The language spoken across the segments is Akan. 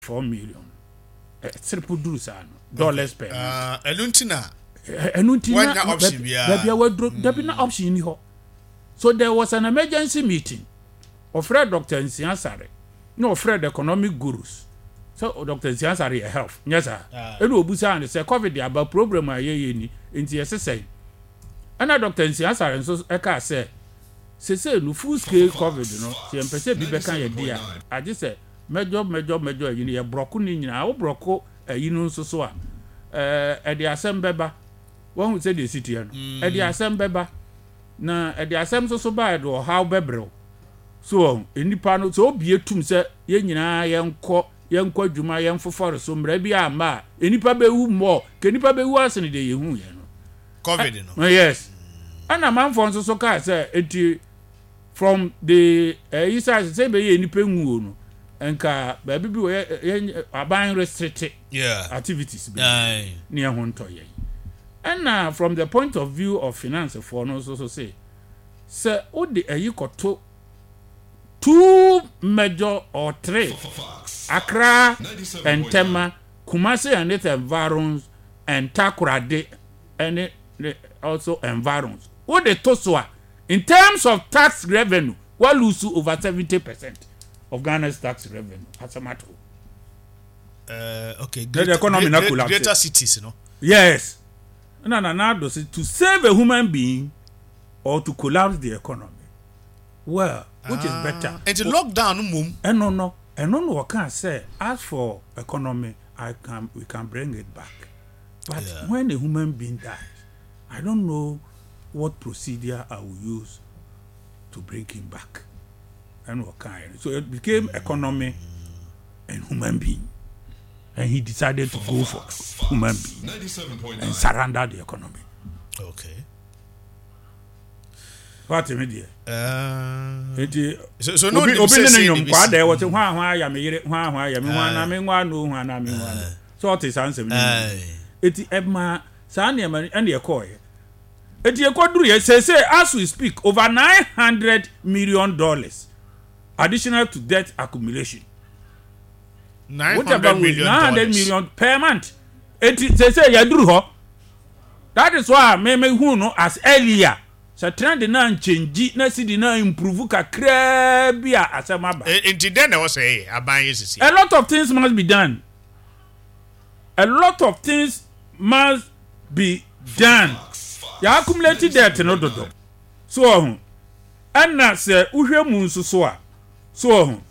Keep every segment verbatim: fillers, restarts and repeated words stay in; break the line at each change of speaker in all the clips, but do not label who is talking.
four million. Triple do sa dollars per.
Ah, enuntina.
Enuntina.
One option bia.
There be wardrobe. There be no option here. So there was an emergency meeting. Offered Doctor Nsiansare. No, offered economic gurus. So Doctor Nsiansare health. Yes sir. Enu obusa and say COVID dey about problem aye ni. Enti yes say. Ana Doctor Nsiansare nso eka say say say no full scale COVID no. Ti empese bi beka ye dia. Age say major major major yin ye broko ni nyina. Wo broko ayi no nso so a eh e dey asem beba. Won say dey city no. E dey asem beba. Na e dey asem so so ba do how bebrel. So enipa no so obie tum se ye nyina ye nkọ ye nkọ dwuma ye mfoforo so mra bi ama enipa bewu mo ke enipa bewu asene de ye hu ye no
COVID no.
Yes. Ana manfo nso so ka se eti from the uh, isa say be ye enipa nwu no enka ba bi bi ye aban restricted
yeah
activities be
aye
near ho nto ye. And from the point of view of finance for no so so say say o de ayi koto two major or three Accra and Tema, Kumasi and its environs, and Takoradi and it, also environs. What the Toswa in terms of tax revenue, we lose over seventy percent of Ghana's tax revenue. As a matter.
Uh, okay,
great, the economy great,
great, greater cities, you know.
Yes. No, no, no. To save a human being or to collapse the economy. Well, which ah, is better?
And the lockdown, mum.
And no, no, and no, no. I can't say. As for economy, I can we can bring it back. But yeah. When a human being dies, I don't know what procedure I will use to bring him back. And what kind? So it became economy and human being, and he decided to go for human being and surrender the economy.
Okay.
What me dear?
Uh, so so no.
Obi obi ne nyom kwa da wo te hwa hwa ya me yire hwa hwa ya me hwa na me hwa no hwa na me hwa. So it is answer me. Eti ebma sa na me and e call ye. Eti e koduru ye say say as we speak over nine hundred million dollars additional to debt accumulation.
nine hundred million
nine hundred million per month. Eti say say ya duru ho. That is why me me hu no as earlier. So trend na change na see na improve kakra bia asema ba.
Enti den na wo say aban yesisi.
A lot of things must be done. A lot of things must be done. Ya accumulate debt no dodo. So ohun. Anna say uhwe mu nsuso a. So ohun.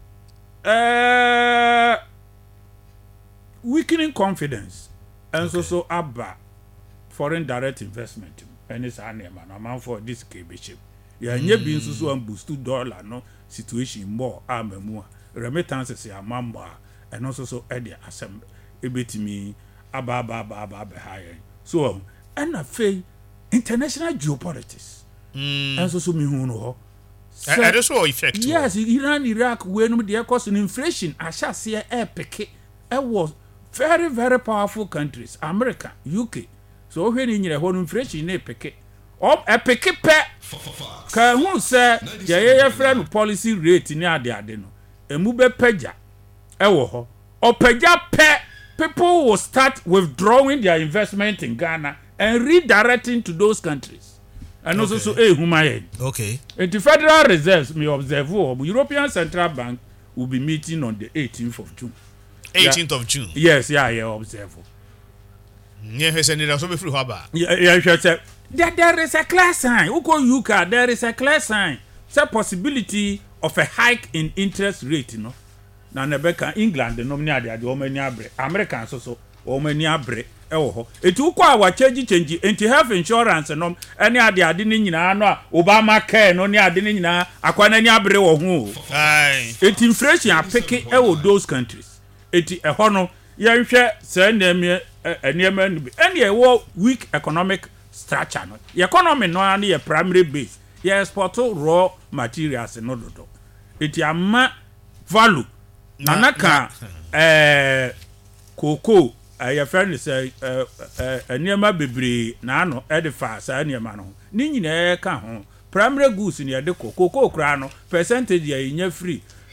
Eh weakening confidence. And so so aba foreign direct investment. And it's an man man for this kebiship. Ya nye bi nsusu an boost dollar no situation more amemu remittances ya mamba and also so e dey asem ebetimi aba aba aba aba high. So and afei international geopolitics.
Mm.
And so so mi hu no ho.
And also effect.
Yes, Iran Iraq we no dey cause inflation ashase e peke. E was very very powerful countries, America, U K. So when you nyere ho inflation na peke o epeke pe ka hu se ye ye friend policy rate ni ade ade no emu be pagya e wo ho o pagya pe people will start withdrawing their investment in Ghana and redirecting to those countries and okay. Also so eh human
okay
and the Federal Reserve may observe the European Central Bank will be meeting on the eighteenth of June.
eighteenth of June.
Yes, yeah, yeah, observe.
Yeah, he said it also be free haba.
Yeah, yeah, he said that there is a clear sign. Who call U K? There is a clear sign. It's a possibility of a hike in interest rate, you know. Now, Nebeka, England, the nominee, the Omania, Americans also, Omania bre. Oh, it took our change, change, into health insurance and no, any idea didn't know Obama care, no near didn't know Aquania bre or who. It inflation are picking those countries. It a honor, young share, send them any a weak economic structure. The economy no only a primary base. You export raw materials and no do. It a ma value. Nanaka eh cocoa. I friend say eh eh niema bebre na no edify sa niema no. Ni nyina ka ho. Primary goods ni e de cocoa kra no percentage ya nya free.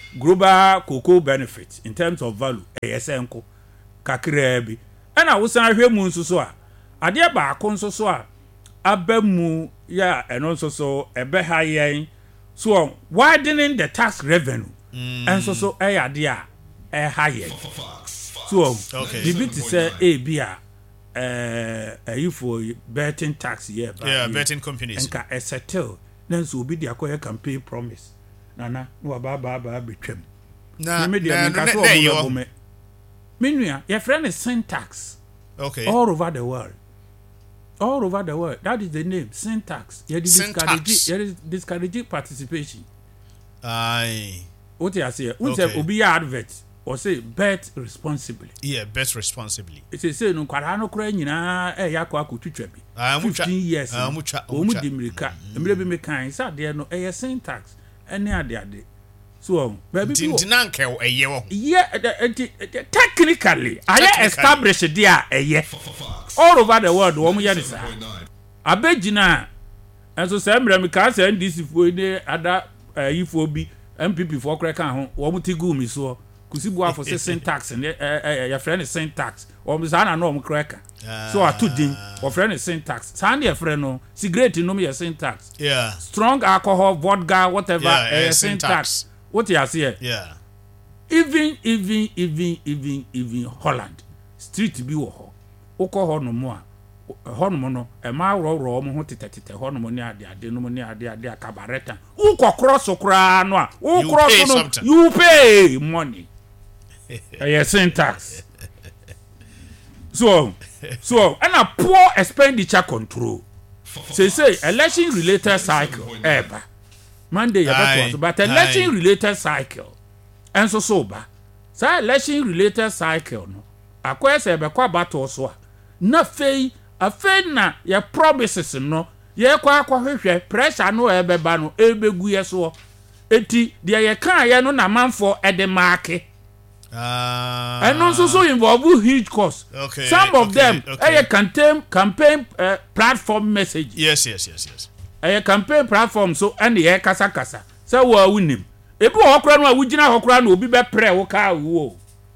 global cocoa benefit in terms of value eyesenko kakra bi ana wosan hwe mu nso so a ade ba akon nso so a abamu ya eno nso so ebe ha yen so widening the tax revenue enso so eyade a e ha yen so bibi ti say e bi a eh ayifo betting tax here
yeah betting companies
enka e settle nanso obi dia koye campaign promise nana no ba ba ba betwam
na
me dia nka so obo me menua your friend is syntax
okay
all over the world all over the world that is the name syntax you discourage you discourage participation
aye
what you say we say obi ya advert or say bet responsibly
yeah bet responsibly
it is say no kwara no kra nyina e ya kwa akotwetwa bi fifteen years o mu dimirika emre bi me kan say de no e syntax ene ade ade so baby
tintina nke eye wo
yeah technically I established there eye all over the world wo mu ye this abegina enso say emre me kan say N D C fo ni ada yifo bi M P P fo kra kan ho wo mu tigu mi so kusibu afo say syntax ne ya friend syntax wo mu sa na no mu kra kan so atudin wo friend syntax sa na ya friend no cigarette no me syntax
yeah
strong alcohol vodka whatever
yeah,
uh, syntax what you say
yeah
even even even even even Holland street bi wo ho ukọ ho no mo a ho no no e ma ro ro mo ho tetetete ho no mo ni ade ade no mo ni ade ade akabareta ukọ cross kra no a u cross no you pay money eh syntax so so and a poor expenditure control say say election related cycle eba Monday ya beto but election related cycle enso so ba say election related cycle no akoye say be kwa battle so a na fei afei na ya promises no ye kwa akohwehwe pressure no ebe ba no ebegu ye so eti de ye kan ye no na manfo ede marke ah and also so involve huge cost
okay
some of
okay,
them
okay.
a campaign campaign uh, platform message
yes yes yes yes
a campaign platform so and the kasa kasa say wo awunim ebi wo kora no awugina ho kora no obi be pre wo ka wo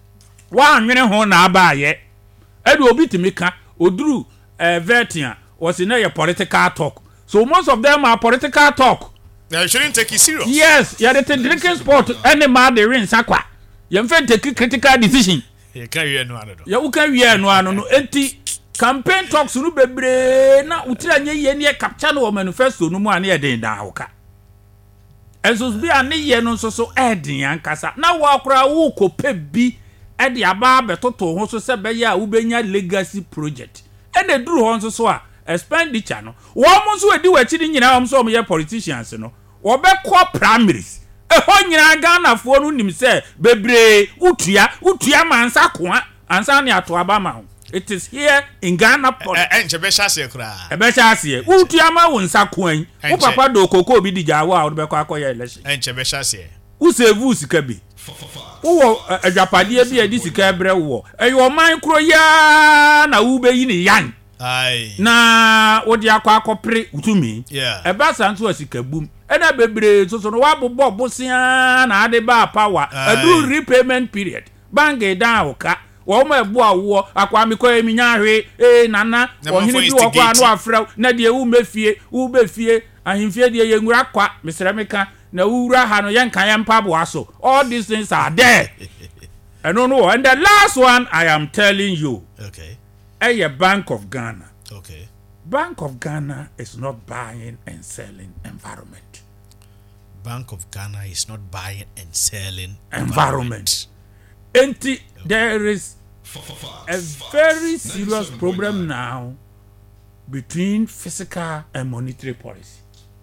wa anwene ho na aba ye e do obi timika oduru eh vetia was in a political talk so most of them are political talk
now you shouldn't take it serious
yes you are the drinking sport any man dey rin sakwa you fit take critical decision
you can hear no ano
you can hear no ano no enti campaign talks no bebre na utira nye ye ne capture no manifesto no mu ane ye den da hoka enso bi ane ye no so so edin ankasa na wo akora wo kope bi e de aba betoto ho so se be ya wo benya legacy project e de duru ho so so a expenditure no wo mo so edi wachi ni nyina wo so mo ye politicians no wo be ko primaries e ho nyina Ghana fo no nim se bebre utua utua mansa ko ansa ne ato aba ma ho. It is here in Ghana politics.
Eh, enche be shase kra.
E be shase. Utu ama wo nsa kwan. Wo papa do kokoo bi dija wa wo be kwa akoya election.
Enche be shase.
Wo save sika bi. Wo adwapade bi edi sika ebre wo. Eyo man kro ya na wo be yi ni yan.
Ai.
Na wo di akwa akopre utumi.
Yeah.
E ba sanso asika bum. E na bebre so so no wa bobo bosia na ade ba power. E do repayment period. Bank e down oka. Wo ma ebu awo akwa mi ko emi nya hwe eh nana ohini bi wo kwa no afra na de wu mefie wu befie ahimfie de ye nwura kwa misremeka na wura ha no yen kan ye mpabo aso all these things are there. I don't know. And the last one I am telling you,
okay,
a Bank of Ghana,
okay,
Bank of Ghana is not buying and selling environment.
Bank of Ghana is not buying and selling
environment. And there is a very serious problem now between fiscal and monetary policy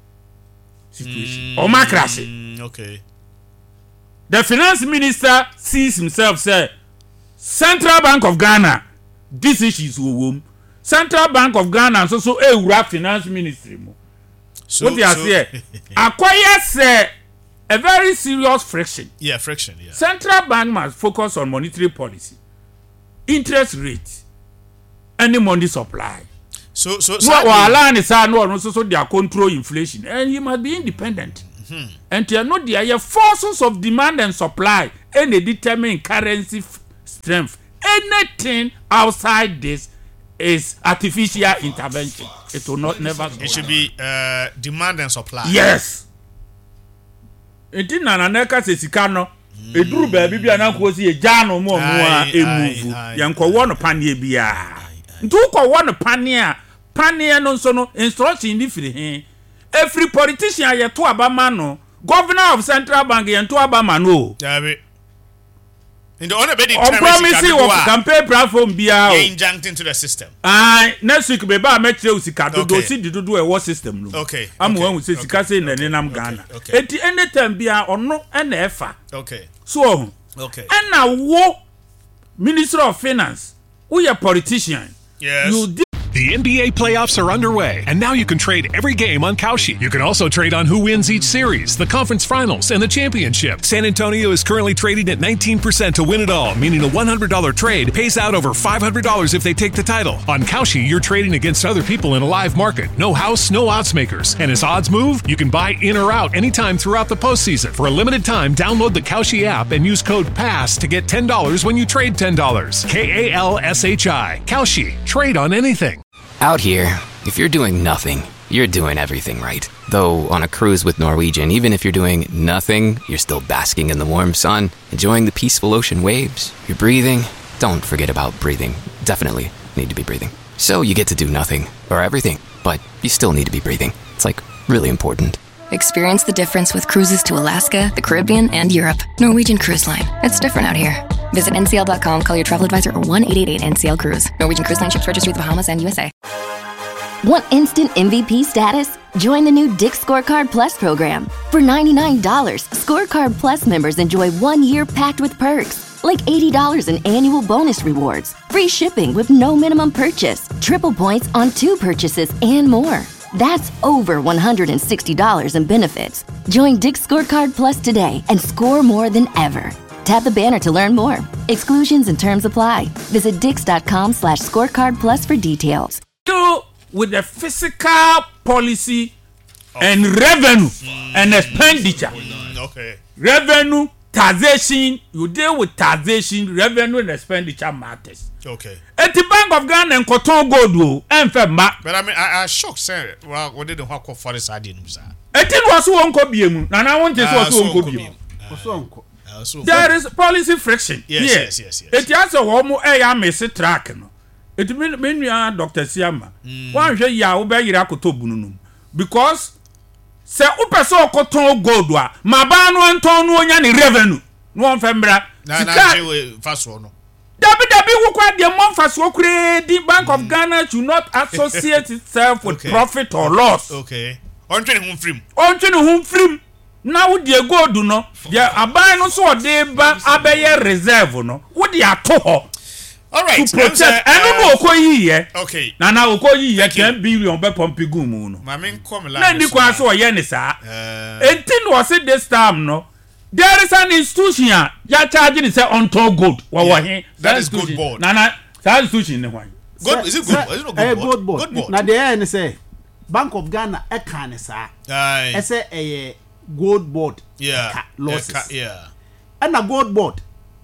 situation.
Mm,
Omacracy.
Okay.
The finance minister sees himself say, Central Bank of Ghana, this issue is womb. Central Bank of Ghana so so a finance ministry. So, what do you so, say? Acquire say a very serious friction.
Yeah, friction. Yeah.
Central Bank must focus on monetary policy, interest rate, and the money supply.
So, so,
no, or allow the no, so so they are control inflation, and he must be independent. and you know the forces of demand and supply and they determine currency f- strength. Anything outside this is artificial intervention. It will not never go.
It should be uh, demand and supply.
Yes. It in an aneka se sikano. E duru baabi bia na ko si e ja no mo mo a emuvu. Yanko wono panie bia. Ntu ko wono panie panie no nso no instruction ni firi he. Every politician ye to abama no. Governor of Central Bank ye to abama no.
Dabi. In the honor bedi
time promising of campaign platform bia
ye inject into the system.
Ah, next week be ba me kire usika do do si do do e wo system no.
Okay.
Am wan we say sika say na nenam Ghana. Eti anytime bia ono e na efa.
Okay.
So,
okay.
And now, wo Minister of Finance, who are politician.
Yes.
You di-
The N B A playoffs are underway, and now you can trade every game on Kalshi. You can also trade on who wins each series, the conference finals, and the championship. San Antonio is currently trading at nineteen percent to win it all, meaning a one hundred dollars trade pays out over five hundred dollars if they take the title. On Kalshi, you're trading against other people in a live market. No house, no odds makers. And as odds move, you can buy in or out anytime throughout the postseason. For a limited time, download the Kalshi app and use code PASS to get ten dollars when you trade ten dollars. K A L S H I. Kalshi. Trade on anything.
Out here, if you're doing nothing, you're doing everything right. Though on a cruise with Norwegian, even if you're doing nothing, you're still basking in the warm sun, enjoying the peaceful ocean waves. You're breathing. Don't forget about breathing. Definitely need to be breathing. So you get to do nothing, or everything, but you still need to be breathing. It's like really important.
Experience the difference with cruises to Alaska, the Caribbean, and Europe. Norwegian Cruise Line. It's different out here. Visit N C L dot com, call your travel advisor, or one eight eight eight N C L Cruise. Norwegian Cruise Line ships registry the Bahamas and U S A.
Want instant M V P status? Join the new Dick's Scorecard Plus program. For ninety-nine dollars, Scorecard Plus members enjoy one year packed with perks, like eighty dollars in annual bonus rewards, free shipping with no minimum purchase, triple points on two purchases, and more. That's over one hundred sixty dollars in benefits. Join Dick's Scorecard Plus today and score more than ever. Tap the banner to learn more. Exclusions and terms apply. Visit dix.com slash scorecard plus for details.
To with the physical policy and revenue mm. and expenditure.
Mm, okay.
Revenue, taxation, you deal with taxation, revenue and expenditure matters.
Okay.
At the Bank of Ghana and Cotton Gold and Fema.
But I mean, I, I shocked, sir. Well, what did the Hawk for this idea?
It was one copy, and I want to say one copy. There is policy friction.
Yes,
yeah.
yes, yes, yes.
It has a woman a miss track. No. It mean mean you Doctor Siama. One say ya wo be yira koto bununum because say upeso koton gold wa maba no anton no onya ni revenue no on fembra.
Na na je fast one.
Dabi dabi wo kwa de mon faso kure di Bank of Ghana should not associate itself with okay. profit or loss.
Okay. On train home free.
On train home free. Now with the gold no dia aban no so de ba abeye reserve no wo de ato ho
all right
to protect eno no okoyi ye
okay
na na okoyi ye ten billion be pompi gumu no
ma men come la
na ndi kwa so ye ne sa entin was it this time no there is an institution ya charge ni say on top gold wa wa he
that is good board
na na that institution ne hwan
good is it good is it not good
board good board na there ne say Bank of Ghana e kan ne sa e say eh gold board
yeah
losses
yeah
and a gold board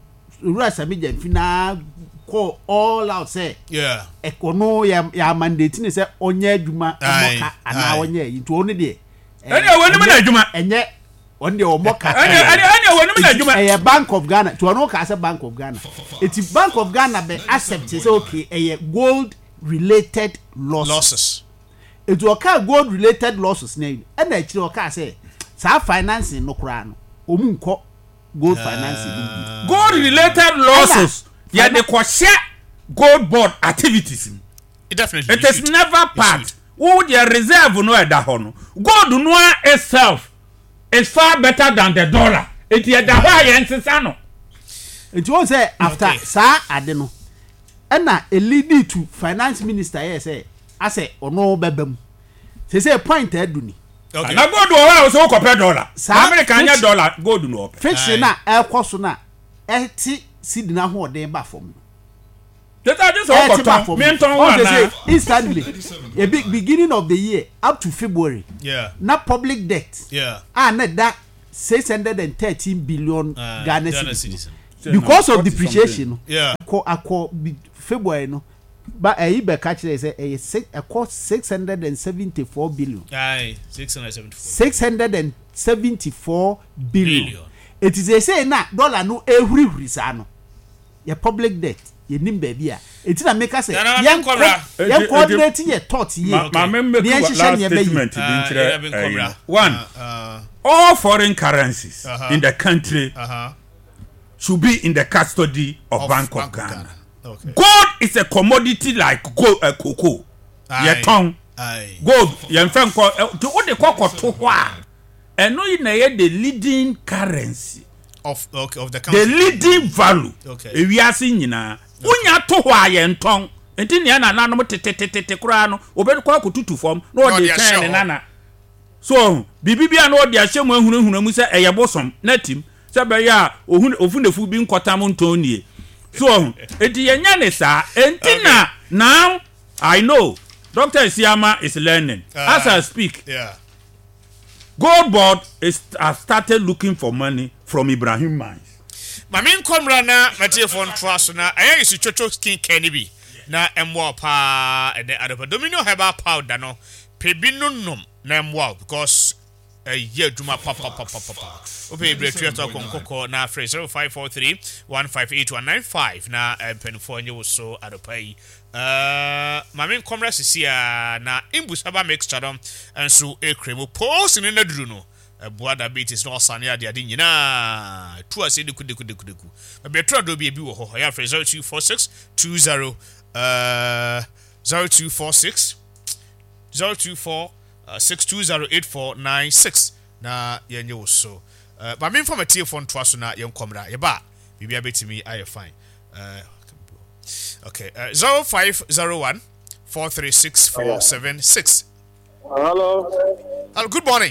rest am je fina call all out say
yeah
ekono ya ya mandate ni say onye adwuma omoka ana onye yi to oni de
ene woni me na adwuma
enye on de omoka
ene ene woni me na adwuma
eh Bank of Ghana to ono ka say Bank of Ghana it's Bank of Ghana be accept say okay eh gold related losses
losses
it will ka gold related losses na and na chiri o ka say sa financing no kura no omu nko gold financing
gold related losses yeah they ko share gold board activities
it definitely
it is never part who the reserve no e da ho no gold no itself is far better than the dollar it e da ho ayen sesa no
it won't say after sa ade no na a lead to finance minister here say I say ono bebam say say point eduni
okay na gold o wa so ko pe dollar American nya dollar gold no
fix na e koso na e ti seed na ho de ba fom
That I just want to
say instantly. A big beginning of the year up to February.
Yeah.
Not public debt.
Yeah.
And that six hundred and thirteen billion
Uh,
Ghana
Ghana
cedis.
citizen.
Because of depreciation.
Yeah.
Ako ako February no. But a be catch they say a six a cost six hundred and seventy four billion.
Aye, six hundred seventy four.
Six hundred and seventy four billion.
Billion.
It is a say na dollar no every risano. Your public debt. You nim baby a. It na make us say young coordinate your thoughts here.
My member last statement uh, one uh, uh, all foreign currencies uh-huh. in the country uh-huh. should be in the custody of, of Bank, Bank of Ghana. Ghana. Okay. Gold is a commodity like gold, uh, cocoa. Your tongue. Gold. You can call to what they call kotoa. And no, you know the leading currency
of okay, of the country.
The leading value.
Okay.
If we are seeing you now, unya tohwa ye ntong. Enti ne na na no tete tete kura no. Obe kwa kututu form. No de ten nana. So bibi bia no de ahyem ahunu hunu mu se eye bosom na tim. Se be ya ohun ofunefu bi nkotam ntonie. So enti yenya ne sa enti na now I know Doctor Isiama is learning uh, as I speak.
Yeah.
Gold Board is has started looking for money from Ibrahim Mines.
Mamin komra na Matiefon Trust na ayi su chocho skin kenibi na emwa pa and the other domino heba powder no pebinunum na emwa because a year duma papa papa papa. Ope bretu to konkoko na free zero five four three one five eight one nine five na penfonye wo so adopai. Uh, Mamin komra sisia na imbusaba mixture dom enso ekremo post ni na duru no eboa da bit is no sane ade ade nyina tu ase de kude kude kude ku betra do bi ebi wo ho ya zero two four six two zero uh zero two four six zero two four six two zero eight four nine six na yenye wo so uh Mamin from a telephone to aso na yen komra ye ba bibia betimi aye fine uh okay, uh, zero five zero one four three six four seven six.
Hello.
Hello. Good morning.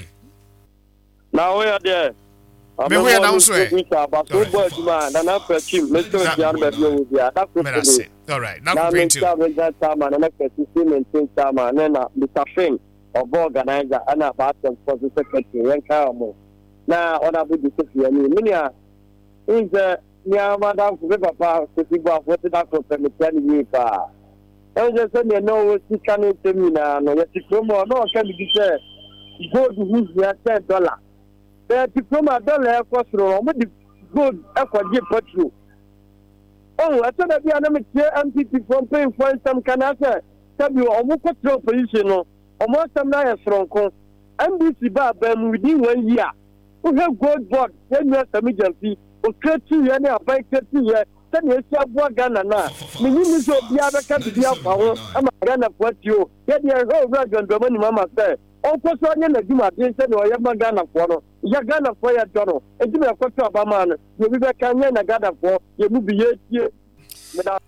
Now we are there.
Me we announce we.
But so boy, man, na na perchim. Mister Jan be bi o bia. That's
good. All right. Now we bring to.
Na me that time na na perchim maintain time na na Mister Fing of organizer ana ba tem for the secretary yan ka mo. Na ona bu di sefi ani. Minia is uh Nya madam ko be papa ko ti gba ko ti da ko pe mi tani ni pa e je se ne no ti kanu temina no ye ti promo no ka bi se gold who's ya ten dollars e ti promo dollar e ko soro mo di gold e ko je petrol oh ata da bi ana me tie M P P from pay for some kana se tabi o mo ko tro position no o mo sam na ye fronko M B C ba ba mu within one year o have gold board when you are jampi o kretu ye na abai kretu ye se ne esi aboa Ghana na me ni ni so bia be ka bia fa ho ama Ghana kwatio ye de ho ra gondomo ni mama se o ko so anya na duma de se ne o ye ma Ghana fo no ya Ghana fo ya doro e di me kwatu abama no ye bi be ka anya na Ghana fo ye mu bi ye tie me da.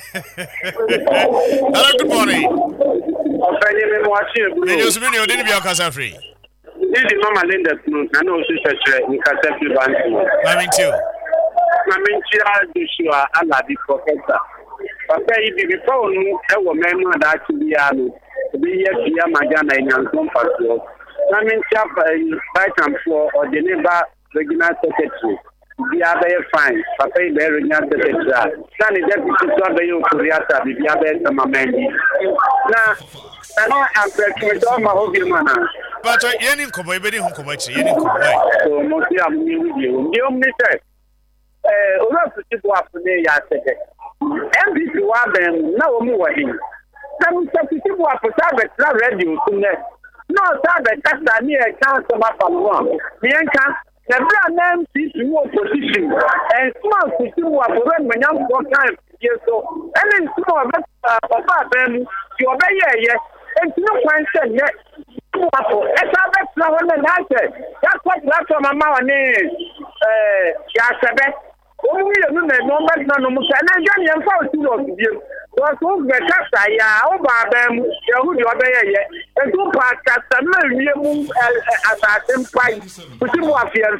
Hello, good morning.
Ofanye me watching bro.
You used to be on Casa Free.
This is Mama Linda. I know she's a in Casa Free band.
I mean too.
I mean, she has to show a lot of professor. But if you phone, I will remember that to be a be here, Magana in Yankton Patrol. I mean, chap by time for or the neighbor regional secretary. The other fine, Papa, the regional secretary. Can it just be done by you, Kuriata, the other Samamendi? Now, I'm going to my whole man.
But Yenin Kobo, Yenin Kobo, Yenin Kobo.
So, mostly I'm new with you. The only said, eh, Orosu people are today, I said, M B C wa ben, na omu wa him. Some people are for Sabbath radio, no, Sabbath, that's a near council of one. Bianca, the brand name sees to opposition, and small people are for when young four times. Yes, so, and then small, but them, you obey, yes, and no one said, yes. It's a bit slow and I said, that's what that's what my mama is. Uh, Yasabet. Only a woman, no man, no more, and I got young folks to you. Was over the casta, ya, over them, who you obey, and two parts, casta, million as I can find, which you are here.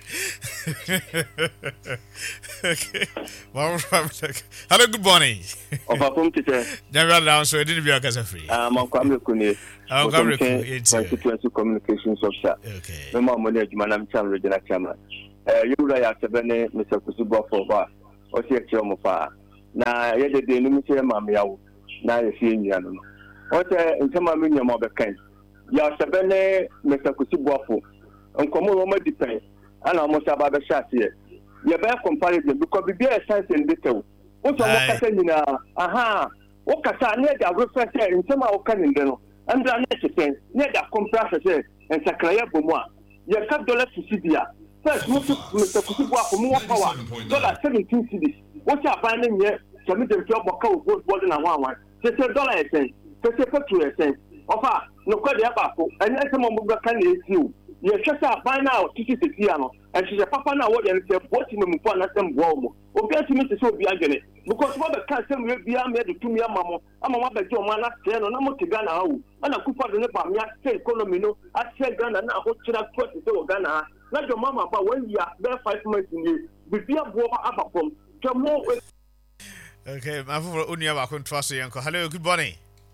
Okay. Hello, good morning.
Of a pump teacher.
Never down, so it didn't be a casa free.
I'm on Kwame Kune.
I'm Kwame
Constituency Communications Officer.
Okay.
No more money, Manam Cham, Regina Chama. You will have Sabene, Mister Kusuba for Bar, or see a Chomofa. Now, yet the Numitia Mamia, now you see Yano. What in some million of the kind. Ya Sabene, Mister Kusuba, and Komo depend. And almost about the shot here. You better comparison because we be a sense in detail. What's what I say in aha, what can I need a reference in some of Canning, and the next thing, near that compressor and Sakaya Buma. You have dollars to Sibia. First, Mister Kusuba for more power, dollar seventeen cities. What's up finding here? Submit them job or code both more than a one one. Say a dollar a cent, say a two a cent. Offer, no quite the abaco, and let some of the candidates you. You shut up by now, Titi Piano, and she's a papa now, what you say, watching them upon us and warm. Okay, to Mister So be agony. Because what the cancer will be a made to me, a mamma, I'm a mother, John Mana, and I'm not to Ghana, and I could put the name of me, I say, Colomino, I say Ghana, now, what should I put to do Ghana? Not your mamma, but when you are there five months in you, with your boy up from Jamo.
Okay, my favorite Unia, I couldn't trust you, Uncle. Hello, good morning.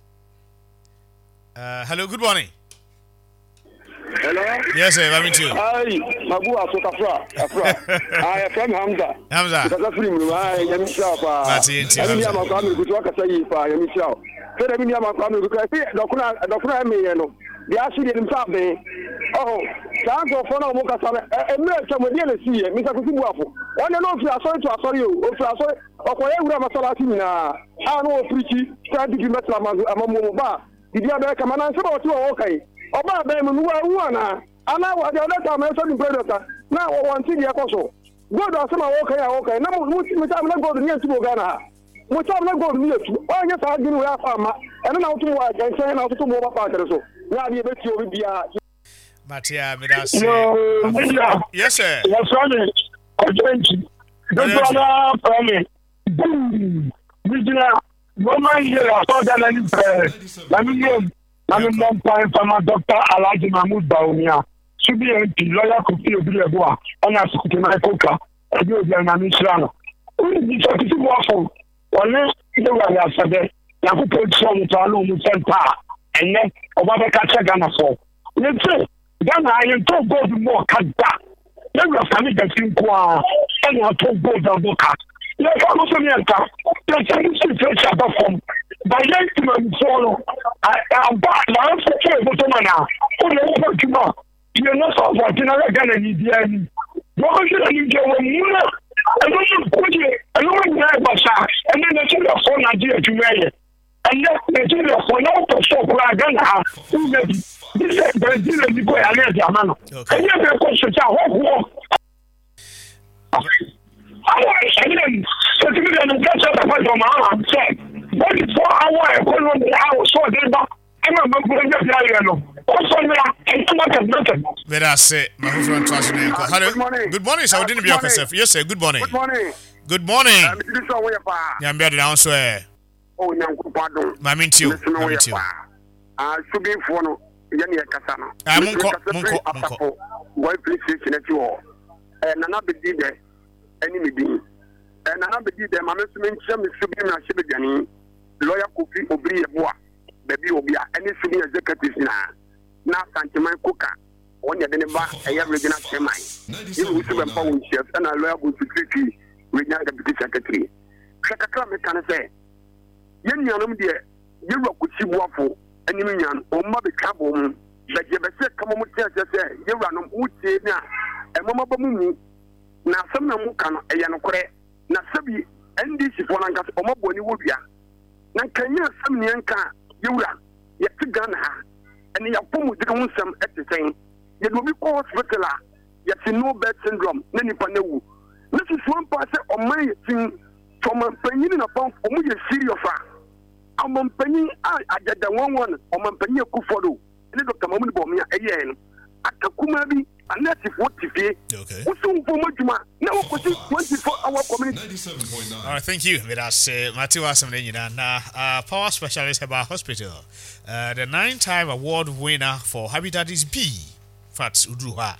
Uh, hello, good morning.
Hello?
Yes, sir, I'm too.
Hi, Mabu Afra. Afra. I am from Hamza.
Hamza.
That's a film. I am Shapa.
That's it.
I mean, I'm a family who talk as I am Shao. So I mean, I'm a family because I see Doctor Doctor Mayano. They actually himself there. Oh, Santo Fono Mokasa, a mere some of the sea, Mister Kuwafu. One and all, you are sorry to assure you, or sorry, or whatever Masalatina. I know Preachy, trying to give Metla Amamuba. Did you have a command answer or two? Okay. Oba be mu wa na ana wa de other time so the predator na one thing yakoso god o sama wo kan ya wo kan na mu mu ta na god ni antu Ghana mu ta na god ni atu o nya sa ginu ya fa ma ena na otu wa gan sen na otu mo ba pa tere so na bi be ti obi bia
Matia Midas. Yes sir.
Yes sir. Ojenji don't na from boom regional woman here so that any na me I'm a long time from Doctor Alaji Mahmoud Baumia. Should be a lawyer could be a boy, and I spoke to my coca, and you are an Israel. Only the talking waffle, unless you are a Sabe, you put some to alone center, and then over catch a gun for. Let's say, Ghana, I am told go to more cut back. Then you have coming to think, and you have told go to book cut. Let's also be a car. Let's say, it's a perform. By then, to follow, I am back now for two now. Only over to know. You're not so fortunate again, and you did. What should you get when you know? I don't know what you I don't know about that. And then I tell your phone idea to marry. And then they tell your phone out of shop where I don't have. Who maybe this is the deal of the boy I let your man. And you have a question. I mean, so to me, I'm just a point of my arm. twenty-four hour economy, I was so dead. I'm not going to get also, I'm not nothing.
Let us say, my husband, good morning. Good morning, sir. Didn't be yourself. Yes, sir. Good morning.
Good morning.
Good morning.
I'm
better than swear.
Oh, young pardon.
My mean you. My mean you.
I should be for no. Yanni Casano.
I'm Munko.
Why please station at you all? And another be there. Enemy being. And another be there. My mention should be my ship. Lawyer Kofi Obri Eboa, baby Obia, any senior executives now. Now, Santiman Coca, one year then about a year regional chairman. You will see them power chefs and a lawyer will secretary, regional deputy secretary. Sakakame can say, Yen Yanum dear, you rock with Chiwafu, and Yimian, or Mother Cabum, that you ever said, come on, say, you run on wood say now, and Mamma Bamu. Now, some Namukan, a Yanokre, Nasabi, and this is one got Omaboni Wubia. Na kanya sam nyanka yura ya tigana and ya pomu de won sam etisen ya no bi ko hospital ya ti no bed syndrome na nipa na wu this is one part o man tin to man panyin na pon o mu ye serious a man panyin a agada won won o man panyin ku fodo ni Doctor Mahmoud Baumia eye no akakuma bi anati forty fie okay usun fo maduma na wo kosi twenty-four hour community.
All right, thank you. That's uh, Matthew Asamnenyina na uh, power specialist about hospital. Uh, the nine-time award winner for Hepatitis B, Fats Udruha.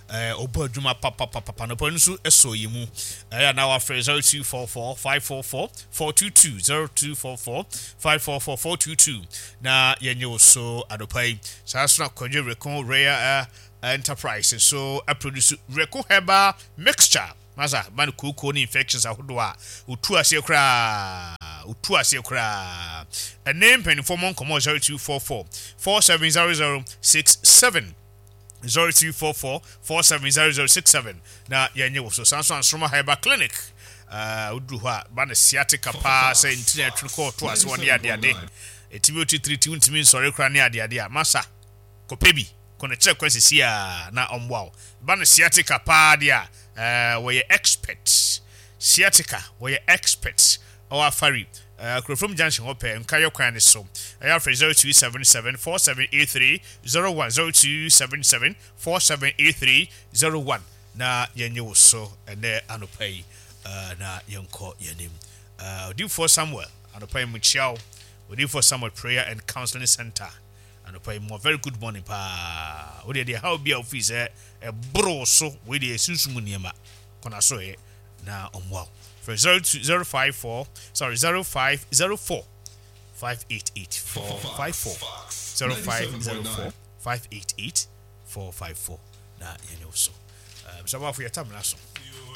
eh obo adwuma papa papa papa no pon nso eso yimu eh na wa free zero two four four five four four four two two zero two four four five four four four two two na yenye so adopai sasuna kwadwe Reko Rare uh, Enterprise so a produce Reko Herbal Mixture maza man kuko ni infections ahodo a utu ase kra utu ase kra a name pen for mon commo zero two four four four seven zero zero six seven zero two four four four seven zero zero six seven na yenye wo so Sanso Ansroma Herbal Clinic uh udu ha ba na sciatica pa say internet ko to ase won ade ade etimi otu three two ntimi nsore kra ne ade ade a masa kopebi kono check kwesi a na omwa ba na sciatica pa dia uh we expert sciatica we expert or afari uh from junction hope nkayo kwan ne so I zero two seven seven four seven eight three zero one zero two seven seven four seven eight three zero one na yenye wo so ene anopai uh na yenko yenim uh do for Samuel anopai muchiao we do for Samuel Prayer and Counseling Center anopai more very good morning pa we dey how be office e bro so we dey sunsumu niema kona so e na omwa for zero two zero five four sorry zero five zero four five eight eight four five four zero five zero four five eight eight four five four na yenye so um so for your time na so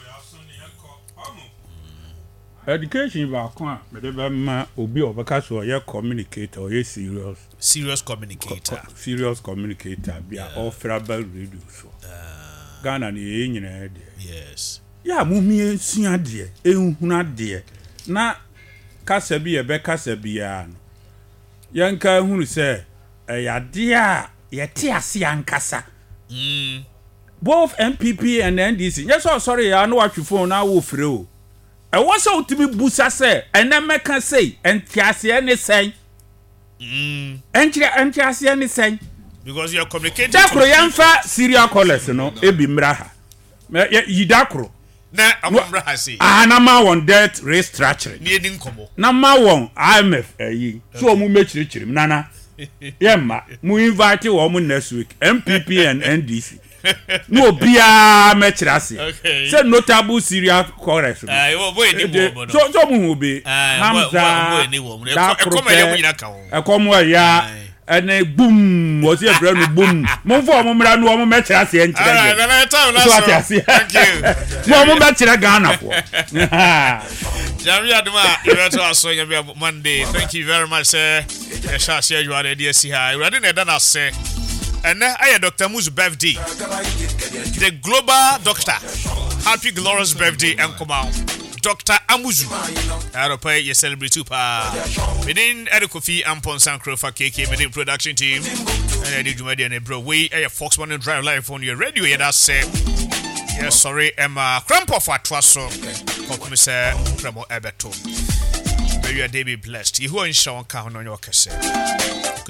education ba ko a me de ba ma obi obeka so ye communicator ye serious
serious communicator
co- serious communicator bia yeah. Offerable radio so uh, Ghana ni ye nyina de
yes
ya mu mi ensua de ehuna de na kasa bi ye be kasa bia no yanka hunu se eyade a ye te ase ankasa
mm
both M P P and N D C yes oh sorry ya no watch phone na wo free o e won so to be busa se ena meka say entiase ne sen
mm
enchire entiase ne sen
because you are communicating
dakro yanfa serial callers no e bi mra ha yi dakro
na amra ha say
ah na ma won debt restructuring
ni edi nkomo
na ma won I M F ayi so mu mechirichirim nana yemma mu invite wo mu next week M P P and N D C no bia mechirase say notable serial callers
ah yo boy ni bo
so so mu hu be Hamza ekomo ya ene boom was here brand boom mo fo mo mra no mo mechirase en chire so atiase thank you mo mo mechire Ghana fo
Jamia Duma Ireto aso Jamia Monday thank you very much sir e sha share you are there see hi we dey na say and I Doctor Mu's birthday the global doctor happy glorious birthday and come out Doctor Amuzu Aropa you celebrate too pa within Edekofi Ampon Sankro for K K within production team and I did you media and bro we a Fox One drive live on your radio yeah that's it yes sorry Emma Cramp of Atwaso come say Cremo Ebeto may your day be blessed you who in Shawn Kahon on your cassette